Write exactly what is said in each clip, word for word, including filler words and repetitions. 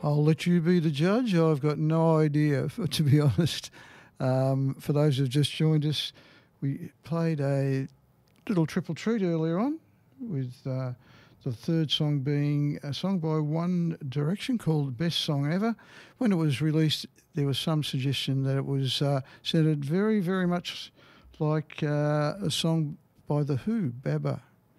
I'll let you be the judge. I've got no idea, for, to be honest. Um, for those who've just joined us, we played a little triple treat earlier on with uh, the third song being a song by One Direction called Best Song Ever. When it was released, there was some suggestion that it was uh, sounded very, very much like uh, a song by The Who, Baba.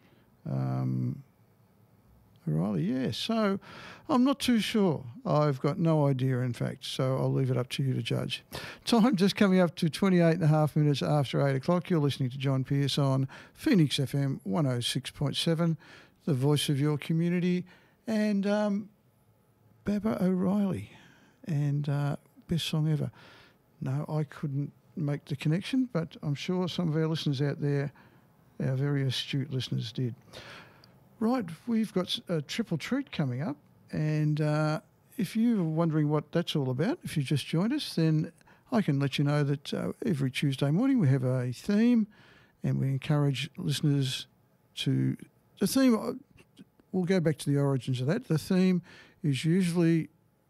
Um, O'Reilly, yeah. So I'm not too sure. I've got no idea, in fact, so I'll leave it up to you to judge. Time just coming up to twenty-eight and a half minutes after eight o'clock. You're listening to John Pierce on Phoenix F M one oh six point seven, the voice of your community, and um, Baba O'Reilly, and uh, Best Song Ever. No, I couldn't make the connection, but I'm sure some of our listeners out there, our very astute listeners, did. Right, we've got a triple treat coming up, and uh, if you're wondering what that's all about, if you just joined us, then I can let you know that uh, every Tuesday morning we have a theme, and we encourage listeners to... The theme, we'll go back to the origins of that. The theme is usually,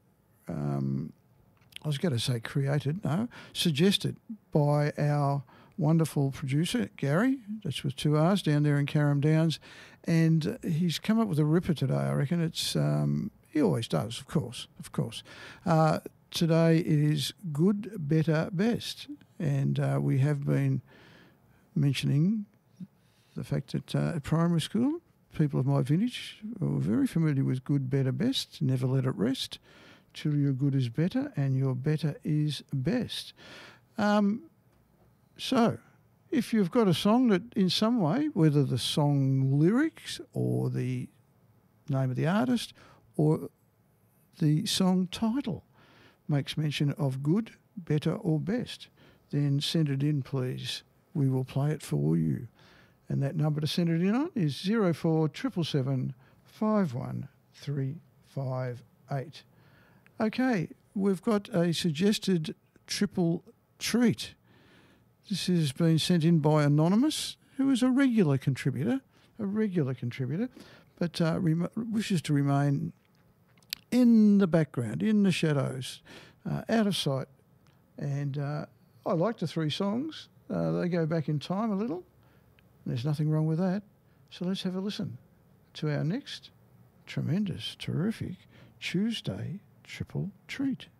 um, I was going to say created, no, suggested by our wonderful producer, Gary, that's with two R's, down there in Carrum Downs, and he's come up with a ripper today, I reckon. It's um, he always does, of course, of course. Uh, today it is Good, Better, Best, and uh, we have been mentioning the fact that uh, at primary school, people of my vintage are very familiar with Good, Better, Best, never let it rest, till your good is better and your better is best. Um, So, if you've got a song that in some way, whether the song lyrics or the name of the artist or the song title makes mention of good, better or best, then send it in, please. We will play it for you. And that number to send it in on is zero four seven seven seven five one three five eight. Okay, we've got a suggested triple treat. This has been sent in by Anonymous, who is a regular contributor, a regular contributor, but uh, rem- wishes to remain in the background, in the shadows, uh, out of sight. And uh, I like the three songs. Uh, they go back in time a little. There's nothing wrong with that. So let's have a listen to our next tremendous, terrific Tuesday triple treat.